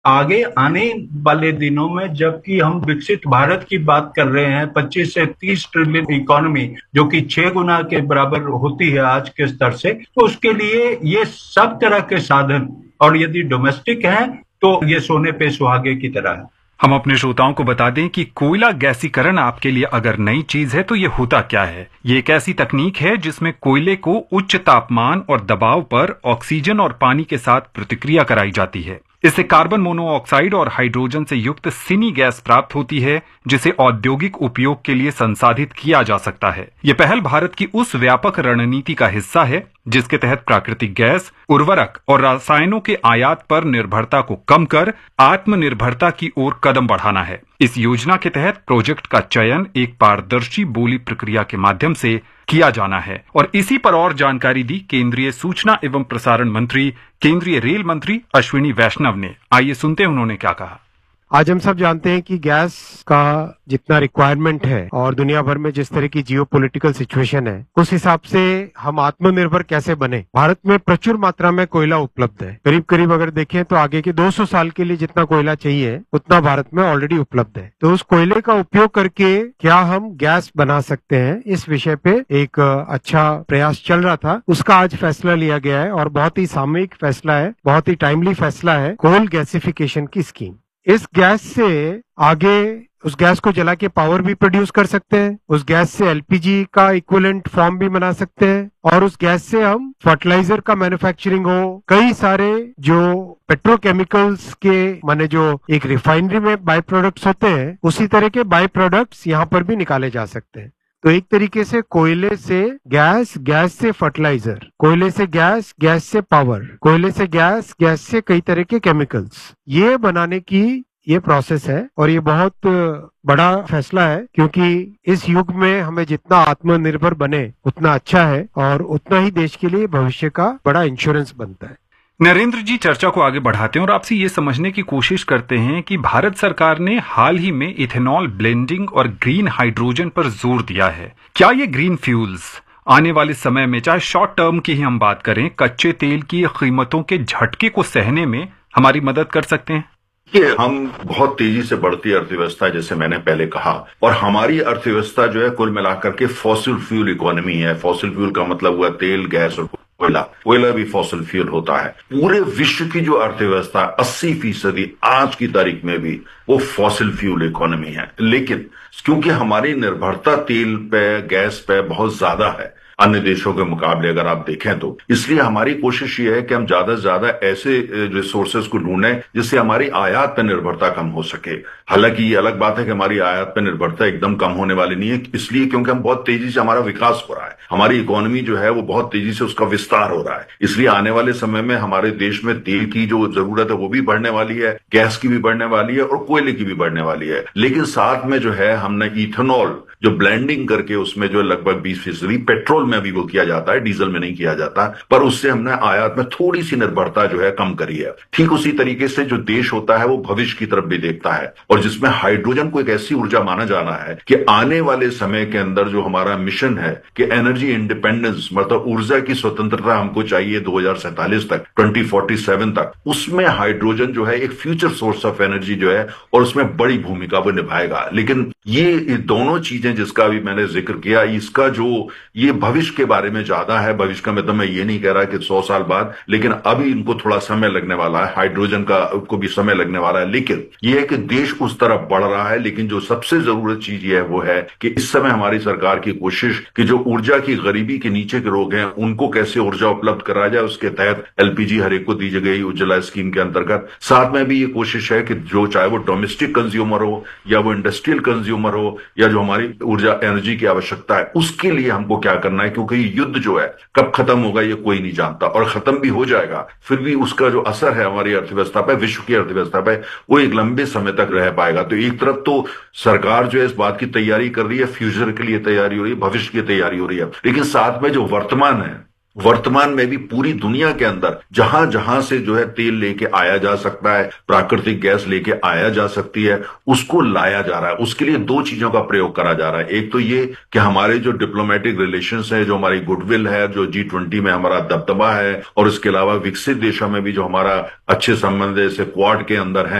आगे आने वाले दिनों में जबकि हम विकसित भारत की बात कर रहे हैं, 25 से 30 ट्रिलियन इकोनॉमी, जो कि 6 गुना के बराबर होती है आज के स्तर से, तो उसके लिए ये सब तरह के साधन, और यदि डोमेस्टिक हैं तो ये सोने पे सुहागे की तरह है। हम अपने श्रोताओं को बता दें कि कोयला गैसीकरण आपके लिए अगर नई चीज है तो ये होता क्या है। ये एक ऐसी तकनीक है जिसमें कोयले को उच्च तापमान और दबाव पर ऑक्सीजन और पानी के साथ प्रतिक्रिया कराई जाती है। इससे कार्बन मोनोऑक्साइड और हाइड्रोजन से युक्त सिनी गैस प्राप्त होती है, जिसे औद्योगिक उपयोग के लिए संसाधित किया जा सकता है। यह पहल भारत की उस व्यापक रणनीति का हिस्सा है जिसके तहत प्राकृतिक गैस, उर्वरक और रसायनों के आयात पर निर्भरता को कम कर आत्मनिर्भरता की ओर कदम बढ़ाना है। इस योजना के तहत प्रोजेक्ट का चयन एक पारदर्शी बोली प्रक्रिया के माध्यम से किया जाना है। और इसी पर और जानकारी दी केंद्रीय सूचना एवं प्रसारण मंत्री, केंद्रीय रेल मंत्री अश्विनी वैष्णव ने। आइए सुनते हैं उन्होंने क्या कहा। आज हम सब जानते हैं कि गैस का जितना रिक्वायरमेंट है और दुनिया भर में जिस तरह की जियोपॉलिटिकल सिचुएशन है, उस हिसाब से हम आत्मनिर्भर कैसे बने। भारत में प्रचुर मात्रा में कोयला उपलब्ध है। करीब करीब अगर देखें तो आगे के 200 साल के लिए जितना कोयला चाहिए उतना भारत में ऑलरेडी उपलब्ध है। तो उस कोयले का उपयोग करके क्या हम गैस बना सकते हैं, इस विषय पे एक अच्छा प्रयास चल रहा था। उसका आज फैसला लिया गया है और बहुत ही सामयिक फैसला है, बहुत ही टाइमली फैसला है, कोल गैसिफिकेशन की स्कीम। इस गैस से आगे उस गैस को जला के पावर भी प्रोड्यूस कर सकते हैं, उस गैस से एलपीजी का इक्विवेलेंट फॉर्म भी बना सकते हैं, और उस गैस से हम फर्टिलाइजर का मैन्युफैक्चरिंग हो, कई सारे जो पेट्रोकेमिकल्स के माने जो एक रिफाइनरी में बाय प्रोडक्ट्स होते हैं, उसी तरह के बाय प्रोडक्ट्स यहाँ पर भी निकाले जा सकते हैं। तो एक तरीके से कोयले से गैस, गैस से फर्टिलाइजर, कोयले से गैस, गैस से पावर, कोयले से गैस, गैस से कई तरह के केमिकल्स, ये बनाने की ये प्रोसेस है। और ये बहुत बड़ा फैसला है, क्योंकि इस युग में हमें जितना आत्मनिर्भर बने उतना अच्छा है और उतना ही देश के लिए भविष्य का बड़ा इंश्योरेंस बनता है। नरेंद्र जी, चर्चा को आगे बढ़ाते हैं और आपसे ये समझने की कोशिश करते हैं कि भारत सरकार ने हाल ही में इथेनॉल ब्लेंडिंग और ग्रीन हाइड्रोजन पर जोर दिया है। क्या ये ग्रीन फ्यूल्स आने वाले समय में, चाहे शॉर्ट टर्म की ही हम बात करें, कच्चे तेल की कीमतों के झटके को सहने में हमारी मदद कर सकते हैं? ये हम बहुत तेजी से बढ़ती अर्थव्यवस्था, जैसे मैंने पहले कहा, और हमारी अर्थव्यवस्था जो है कुल मिलाकर के फॉसिल फ्यूल इकोनॉमी है। फॉसिल फ्यूल का मतलब हुआ तेल, गैस और कोयला। कोयला भी फॉसिल फ्यूल होता है। पूरे विश्व की जो अर्थव्यवस्था 80% आज की तारीख में भी वो फॉसिल फ्यूल इकोनॉमी है। लेकिन क्योंकि हमारी निर्भरता तेल पे, गैस पे बहुत ज्यादा है अन्य देशों के मुकाबले अगर आप देखें तो, इसलिए हमारी कोशिश ये है कि हम ज्यादा से ज्यादा ऐसे रिसोर्सेज को ढूंढें जिससे हमारी आयात पर निर्भरता कम हो सके। हालांकि ये अलग बात है कि हमारी आयात पर निर्भरता एकदम कम होने वाली नहीं है, इसलिए क्योंकि हम बहुत तेजी से हमारा विकास हो रहा है, हमारी इकोनॉमी जो है वो बहुत तेजी से उसका विस्तार हो रहा है। इसलिए आने वाले समय में हमारे देश में तेल की जो जरूरत है वो भी बढ़ने वाली है, गैस की भी बढ़ने वाली है और कोयले की भी बढ़ने वाली है। लेकिन साथ में जो है हमने इथेनॉल जो ब्लेंडिंग करके उसमें जो लगभग 20% पेट्रोल में भी वो किया जाता है, डीजल में नहीं किया जाता, पर उससे हमने आयात में थोड़ी सी निर्भरता जो है कम करी है। ठीक उसी तरीके से जो देश होता है वो भविष्य की तरफ भी देखता है, और जिसमें हाइड्रोजन को एक ऐसी ऊर्जा माना जाना है कि आने वाले समय के अंदर जो हमारा मिशन है कि एनर्जी इंडिपेंडेंस, मतलब ऊर्जा की स्वतंत्रता हमको चाहिए 2047 तक, 2047 तक, उसमें हाइड्रोजन जो है एक फ्यूचर सोर्स ऑफ एनर्जी जो है और उसमें बड़ी भूमिका वो निभाएगा। लेकिन ये दोनों चीजें जिसका भी मैंने जिक्र किया, इसका जो ये भविष्य के बारे में ज्यादा है। भविष्य का मतलब मैं ये नहीं कह रहा कि 100 साल बाद, लेकिन अभी इनको थोड़ा समय लगने वाला है, हाइड्रोजन का को भी समय लगने वाला है। लेकिन ये है कि देश उस तरफ बढ़ रहा है। लेकिन जो सबसे जरूरत चीज ये है वो है कि इस समय हमारी सरकार की कोशिश कि जो ऊर्जा की गरीबी के नीचे के लोग हैं उनको कैसे ऊर्जा उपलब्ध कराया जाए, उसके तहत एलपीजी हर एक को दी गई उज्ज्वला स्कीम के अंतर्गत। साथ में भी ये कोशिश है कि जो चाहे वो डोमेस्टिक कंज्यूमर हो या वो इंडस्ट्रियल कंज्यूमर हो या जो हमारी ऊर्जा एनर्जी की आवश्यकता है, उसके लिए हमको क्या करना है, क्योंकि ये युद्ध जो है कब खत्म होगा ये कोई नहीं जानता, और खत्म भी हो जाएगा फिर भी उसका जो असर है हमारी अर्थव्यवस्था पे, विश्व की अर्थव्यवस्था पे, वो एक लंबे समय तक रह पाएगा। तो एक तरफ तो सरकार जो है इस बात की तैयारी कर रही है, फ्यूचर के लिए तैयारी हो रही है, भविष्य की तैयारी हो रही है, लेकिन साथ में जो वर्तमान है वर्तमान में भी पूरी दुनिया के अंदर जहां जहां से जो है तेल लेके आया जा सकता है, प्राकृतिक गैस लेके आया जा सकती है, उसको लाया जा रहा है। उसके लिए दो चीजों का प्रयोग करा जा रहा है। एक तो ये कि हमारे जो डिप्लोमेटिक रिलेशंस है, जो हमारी गुडविल है, जो G20 में हमारा दबदबा है, और इसके अलावा विकसित देशों में भी जो हमारा अच्छे संबंध है, जैसे क्वाड के अंदर है,